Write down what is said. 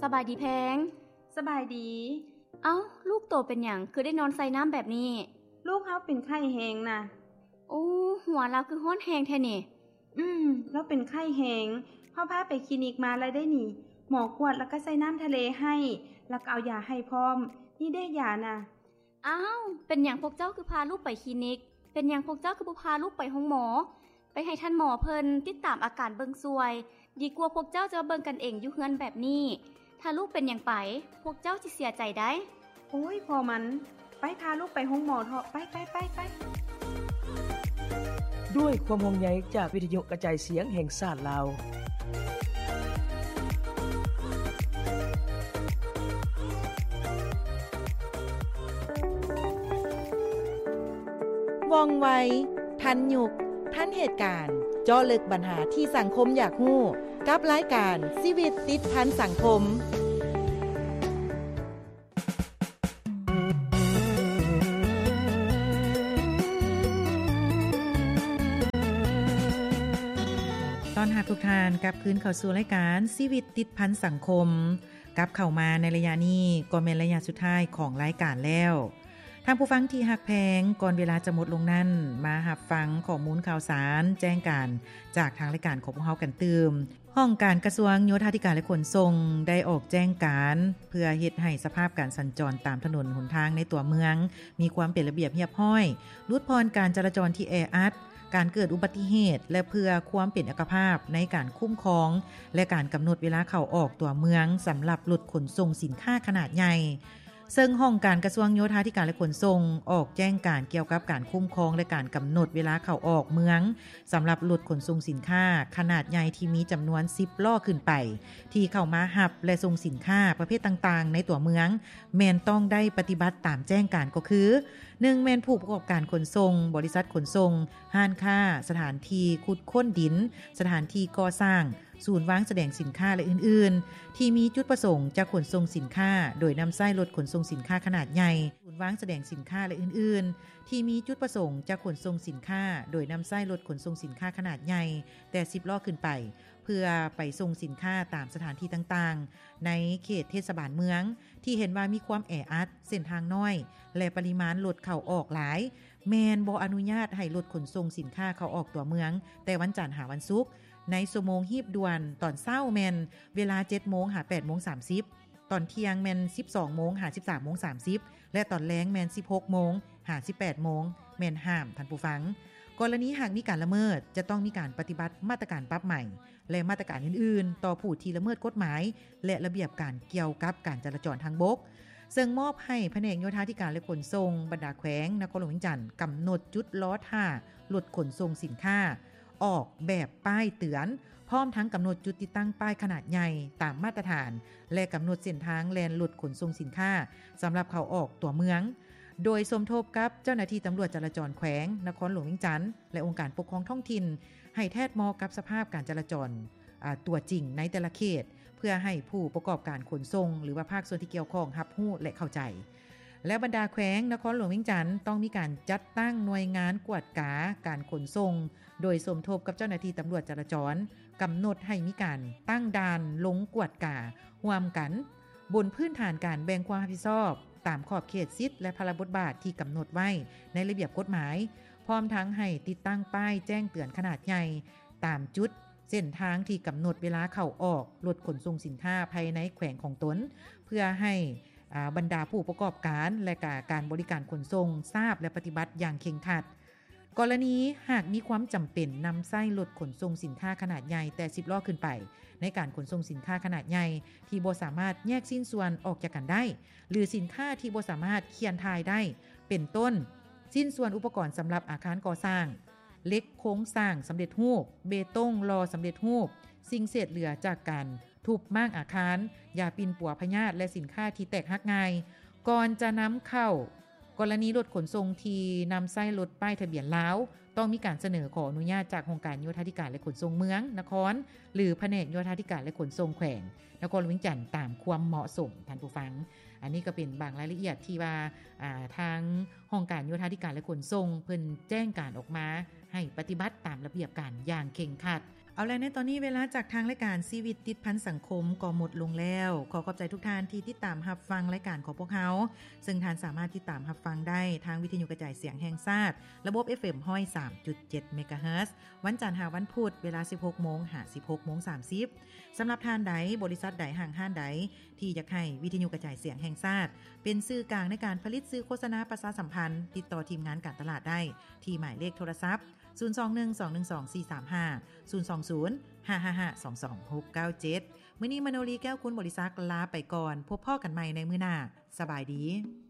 สบายดีแพงสบายดีเอ้าลูกโตเป็นหยังคือได้นอนใส่น้ำแบบนี้ลูกเฮาเป็นไข้แฮงน่ะโอ้หัวเราคือฮ้อนแฮงแท้นี่แล้วเป็นไข้แฮงพ่อพาไปคลินิกมาแล้วได้นี่หมอกวดแล้วก็ใส่น้ำทะเลให้แล้วก็เอายาให้พร้อมนี่ได้ยาน่ะอ้าวเป็นหยังพวกเจ้าคือพาลูกไปคลินิกเป็นหยังพวกเจ้าคือบ่พาลูกไปห้องหมอไปให้ท่านหมอเพิ่นติดตามอาการเบิ่งซวยดีกว่าพวกเจ้าจะเบิ่งกันเองอยู่เฮือนแบบนี้ถ้าลูกเป็นหยังไปพวกเจ้าสิเสียใจได้โอ้ยพอมันไปพาลูกไปห้องหมอเถอะไปด้วยความห่วงใยจากวิทยุกระจายเสียงแห่งชาติลาวว่องไวทันยุคทันเหตุการณ์เจาะลึกปัญหาที่สังคมอยากรู้กับรายการชีวิตติดพันสังคมตอนรับทุกท่านกลับคืนเข้าสู่รายการชีวิตติดพันสังคมกลับเข้ามาในระยะนี้ก็เป็นระยะสุดท้ายของรายการแล้วท่านผู้ฟังที่ฮักแพงก่อนเวลาจะหมดลงนั้นมารับฟังข้อมูลข่าวสารแจ้งการจากทางรายการของพวกเฮากันตืมห้องการกระทรวงโยธาธิการและขนส่งได้ออกแจ้งการเพื่อเฮ็ดให้สภาพการสัญจรตามถนนหนทางในตัวเมืองมีความเป็นระเบียบเรียบร้อยลดพรการจราจรที่แออัดการเกิดอุบัติเหตุและเพื่อความเป็นเอกภาพในการคุ้มครองและการกำหนดเวลาเข้าออกตัวเมืองสำหรับรถขนส่งสินค้าขนาดใหญ่ซึ่งห้องการกระทรวงโยธาธิการและขนส่งออกแจ้งการเกี่ยวกับการคุ้มครองและการกำหนดเวลาเข้าออกเมืองสำหรับรถขนส่งสินค้าขนาดใหญ่ที่มีจำนวน10ล้อขึ้นไปที่เข้ามารับและส่งสินค้าประเภทต่างๆในตัวเมืองแม่นต้องได้ปฏิบัติตามแจ้งการก็คือ1แม่นผู้ประกอบการขนส่งบริษัทขนส่งห้างค้าสถานที่ขุดค้นดินสถานที่ก่อสร้างศูนย์วางแสดงสินค้าและอื่นๆที่มีจุดประสงค์จะขนส่งสินค้าโดยนำไส้รถขนส่งสินค้าขนาดใหญ่ศูนย์วางแสดงสินค้าและอื่นๆที่มีจุดประสงค์จะขนส่งสินค้าโดยนำไส้รถขนส่งสินค้าขนาดใหญ่แต่10ล้อขึ้นไปเพื่อไปส่งสินค้าตามสถานที่ต่างๆในเขตเทศบาลเมืองที่เห็นว่ามีความแออัดเส้นทางน้อยและปริมาณรถเข้าออกหลายแม่นบ่อนุญาตให้รถขนส่งสินค้าเข้าออกตัวเมืองแต่วันจันทร์หาวันศุกร์ในชั่วโมงฮีบด่วนตอนเช้าแม่นเวลา 7:00 นหา 8:30 ตอนเที่ยงแม่น 12:00 นหา 13:30 และตอนแลงแม่น 16:00 นหา 18:00 นแม่นห้ามท่านผู้ฟังกรณีหากมีการละเมิดจะต้องมีการปฏิบัติมาตรการปรับใหม่และมาตรการอื่นๆต่อผู้ที่ละเมิดกฎหมายและระเบียบการเกี่ยวกับการจราจรทางบกซึ่งมอบให้แผนกโยธาธิการและขนส่งบรรดาแขวงนครหลวงเวียงจันทน์กำหนดจุดล้อท่ารถขนส่งสินค้าออกแบบป้ายเตือนพร้อมทั้งกำหนดจุดติดตั้งป้ายขนาดใหญ่ตามมาตรฐานและกำหนดเส้นทางแล่นรถขนส่งสินค้าสำหรับเข้าออกตัวเมืองโดยสมทบกับเจ้าหน้าที่ตำรวจจราจรแขวงนครหลวงเวียงจันทน์และองค์การปกครองท้องถิ่นให้แทดมอกับสภาพการจราจรตัวจริงในแต่ละเขตเพื่อให้ผู้ประกอบการขนส่งหรือว่าภาคส่วนที่เกี่ยวข้องรับรู้และเข้าใจและบรรดาแขวงนครหลวงเวียงจันทน์ต้องมีการจัดตั้งหน่วยงานกวดกาการขนส่งโดยสมทบกับเจ้าหน้าที่ตำรวจจราจรกำหนดให้มีการตั้งด่านลงกวดการ่วมกันบนพื้นฐานการแบ่งความรับผิดชอบตามขอบเขตสิทธิและพระบทบาทที่กำหนดไว้ในระเบียบกฎหมายพร้อมทั้งให้ติดตั้งป้ายแจ้งเตือนขนาดใหญ่ตามจุดเส้นทางที่กำหนดเวลาเข้าออกรถขนส่งสินค้าภายในแขวงของตนเพื่อให้บรรดาผู้ประกอบการและการบริการขนส่งทราบและปฏิบัติอย่างเคร่งครัดกรณีหากมีความจำเป็นนำไส้รถขนส่งสินค้าขนาดใหญ่แต่10ล้อขึ้นไปในการขนส่งสินค้าขนาดใหญ่ที่บ่สามารถแยกชิ้นส่วนออกจากกันได้หรือสินค้าที่บ่สามารถเคียนทายได้เป็นต้นชิ้นส่วนอุปกรณ์สำหรับอาคารก่อสร้างเหล็กโครงสร้างสำเร็จรูปเบตงรอสำเร็จรูปสิ่งเศษเหลือจากการทุบม้างอาคารยาปิ่นปัวพยาธิและสินค้าที่แตกหักง่ายก่อนจะนำเข้ากรณีรถขนส่งที่นำไส้รถป้ายทะเบียนลาวต้องมีการเสนอขออนุญาตจากองค์การโยธาธิการและขนส่งเมืองนครหรือแผนกโยธาธิการและขนส่งแขวงนครหลวงเวียงจันทน์ตามความเหมาะสมท่านผู้ฟังอันนี้ก็เป็นบางรายละเอียดที่ว่าทางองค์การโยธาธิการและขนส่งเพิ่นแจ้งการออกมาให้ปฏิบัติตามระเบียบการอย่างเคร่งครัดเอาแล้วในตอนนี้เวลาจากทางรายการชีวิตติดพันสังคมก็หมดลงแล้วขอขอบใจทุกท่านที่ติดตามรับฟังรายการของพวกเราซึ่งท่านสามารถติดตามรับฟังได้ทางวิทยุกระจายเสียงแห่งชาติระบบ FM 103.7 เมกะเฮิรตซ์วันจันทร์หาวันพุธเวลา 16:00 16:30 สำหรับท่านใดบริษัทใดห้างห้านใดที่อยากให้วิทยุกระจายเสียงแห่งชาติเป็นสื่อกลางในการผลิตสื่อโฆษณาประชาสัมพันธ์ติดต่อทีมงานการตลาดได้ที่หมายเลขโทรศัพท์021-212-435 020-555-22697 มื้อนี้มโนรีแก้วคุณบริษัทลาไปก่อนพบพ่อกันใหม่ในมื้อหน้าสบายดี